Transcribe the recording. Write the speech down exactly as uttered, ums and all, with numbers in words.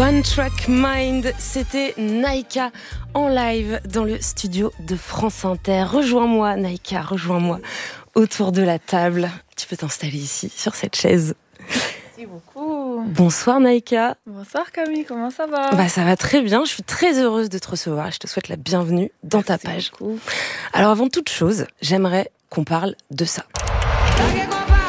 One Track Mind, c'était Naïka en live dans le studio de France Inter. Rejoins-moi Naïka, rejoins-moi autour de la table. Tu peux t'installer ici, sur cette chaise. Merci beaucoup. Bonsoir Naïka. Bonsoir Camille, comment ça va? Bah ça va très bien, je suis très heureuse de te recevoir. Je te souhaite la bienvenue dans Merci ta page. Beaucoup. Alors avant toute chose, j'aimerais qu'on parle de ça.